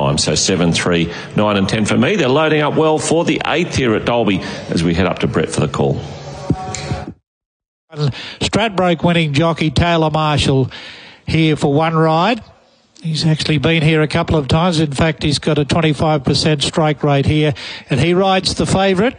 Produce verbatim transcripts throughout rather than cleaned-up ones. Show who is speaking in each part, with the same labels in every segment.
Speaker 1: time. So seven, three, nine and ten for me. They're loading up well for the eighth here at Dalby as we head up to Brett for the call.
Speaker 2: Stradbroke winning jockey Taylor Marshall here for one ride. He's actually been here a couple of times. In fact, he's got a twenty-five percent strike rate here. And he rides the favourite,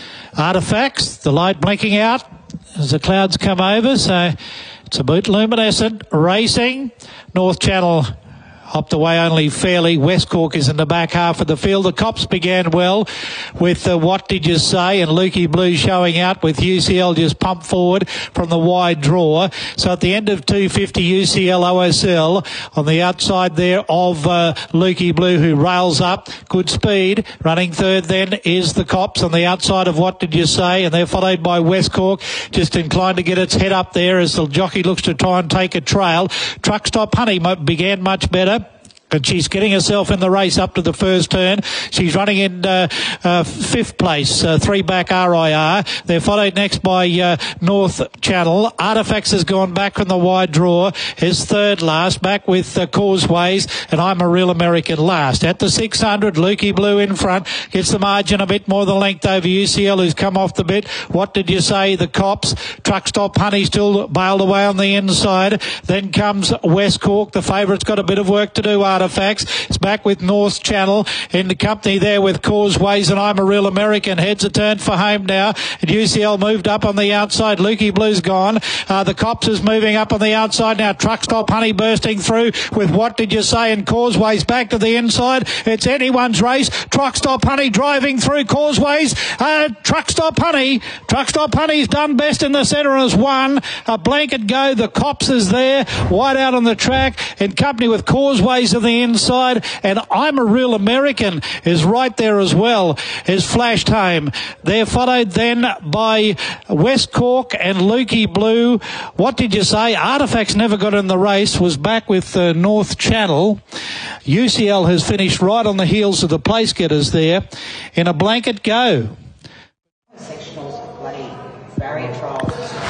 Speaker 2: Artifacts. The light blinking out as the clouds come over. So it's a boot luminescent racing. North Channel hopped away only fairly. West Cork is in the back half of the field. The Cops began well with uh, What Did You Say, and Lukey Blue showing out with U C L just pumped forward from the wide draw. So at the end of two fifty, U C L O S L on the outside there of uh, Lukey Blue, who rails up. Good speed. Running third then is the Cops on the outside of What Did You Say, and they're followed by West Cork, just inclined to get its head up there as the jockey looks to try and take a trail. Truck Stop Honey began much better, and she's getting herself in the race up to the first turn. She's running in uh, uh, fifth place, uh, three back R I R. They're followed next by uh, North Channel. Artifacts has gone back from the wide draw. Is third last, back with uh, Causeways, and I'm a Real American last. At the six hundred, Lukey Blue in front. Gets the margin a bit more than length over U C L, who's come off the bit. What Did You Say? The Cops. Truck Stop Honey still bailed away on the inside. Then comes West Cork. The favourite's got a bit of work to do, Artifacts. It's back with North Channel in the company there with Causeways, and I'm a Real American. Heads are turned for home now, and U C L moved up on the outside. Lukey Blue's gone. Uh, the Cops is moving up on the outside now. Truck Stop Honey bursting through with What Did You Say, and Causeways back to the inside. It's anyone's race. Truck Stop Honey driving through Causeways. Uh, Truck Stop Honey. Truck Stop Honey's done best in the centre and has won. A blanket go. The Cops is there, wide out on the track, in company with Causeways on the inside, and I'm a Real American is right there as well, is flashed home. They're followed then by West Cork and Lukey Blue. What Did You Say? Artifacts never got in the race, was back with uh, North Channel. U C L has finished right on the heels of the place getters there in a blanket go.
Speaker 3: Sectionals, bloody barrier trials.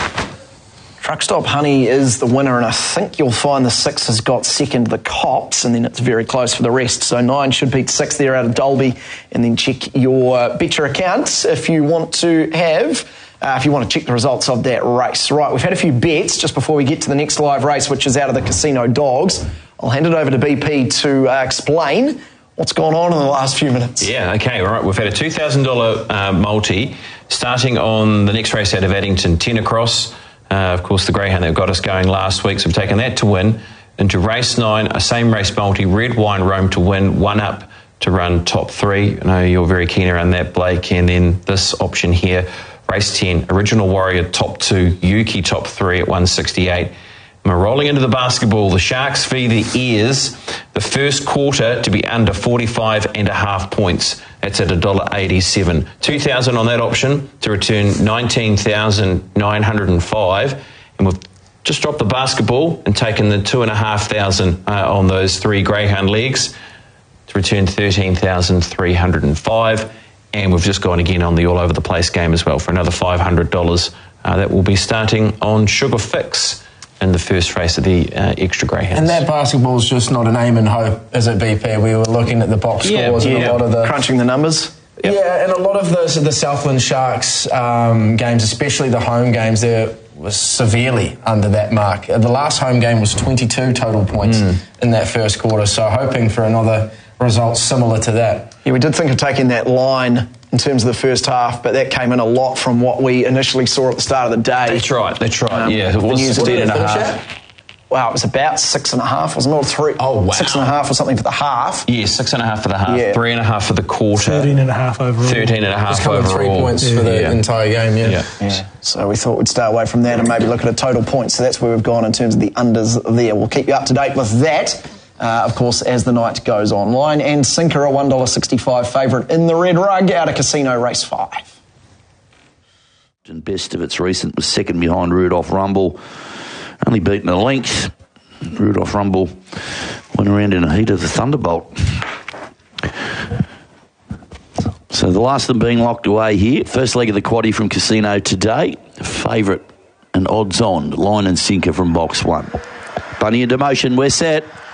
Speaker 4: Truck Stop Honey is the winner, and I think you'll find the six has got second, the Cops, and then it's very close for the rest. So nine should beat six there out of Dalby, and then check your uh, Betcha accounts if you want to have, uh, if you want to check the results of that race. Right, we've had a few bets just before we get to the next live race, which is out of the Casino Dogs. I'll hand it over to B P to uh, explain what's gone on in the last few minutes.
Speaker 5: Yeah, okay, all right. We've had a two thousand dollars uh, multi starting on the next race out of Addington, ten across. Uh, of course, the greyhound that got us going last week, so we've taken that to win. Into race nine, a same race multi, Red Wine Rome to win, one up to run top three. I know you're very keen around that, Blake. And then this option here, race ten, Original Warrior top two, Yuki top three at one sixty-eight. And we're rolling into the basketball. The Sharks v the Ears. The first quarter to be under forty-five and a half points. That's at one dollar eighty-seven. two thousand on that option to return nineteen thousand nine hundred five. And we've just dropped the basketball and taken the two thousand five hundred uh, on those three greyhound legs to return thirteen thousand three hundred five. And we've just gone again on the all over the place game as well for another five hundred dollars. Uh, that will be starting on Sugar Fix in the first race of the uh, extra greyhounds.
Speaker 6: And that basketball's just not an aim and hope, is it, B P? We were looking at the box
Speaker 4: yeah,
Speaker 6: scores
Speaker 4: yeah.
Speaker 6: and a lot of the...
Speaker 4: crunching the numbers.
Speaker 6: Yep. Yeah, and a lot of the, the Southland Sharks um, games, especially the home games, there was severely under that mark. The last home game was twenty-two total points mm. in that first quarter, so hoping for another result similar to that.
Speaker 4: Yeah, we did think of taking that line in terms of the first half, but that came in a lot from what we initially saw at the start of the day.
Speaker 5: That's right, that's right,
Speaker 4: um,
Speaker 5: yeah. It was ten and a half.
Speaker 4: Wow, it was about six and a half, wasn't it? Or three?
Speaker 5: Oh, wow.
Speaker 4: Six and a half or something for the half.
Speaker 5: Yeah, six and a half for the half,
Speaker 4: yeah.
Speaker 5: three and a half for the quarter.
Speaker 2: Thirteen and a half overall.
Speaker 5: Thirteen and a half
Speaker 6: it's overall. Three points yeah. for the yeah. entire game, yeah.
Speaker 5: Yeah.
Speaker 4: yeah. So we thought we'd stay away from that and maybe look at a total point. So that's where we've gone in terms of the unders there. We'll keep you up to date with that, uh, of course, as the night goes on. Line and sinker, a one dollar sixty-five favourite in the red rug out of Casino Race five.
Speaker 7: And best of its recent was second behind Rudolph Rumble, only beaten a length. Rudolph Rumble went around in a heat of the Thunderbolt. So the last of them being locked away here. First leg of the quaddie from Casino today. Favourite and odds on, line and sinker from box one. Bunny into motion, we're set.